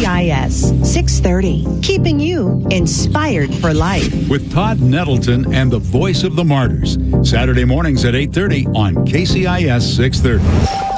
KCIS 630, keeping you inspired for life. With Todd Nettleton and the voice of the martyrs. Saturday mornings at 8:30 on KCIS 630.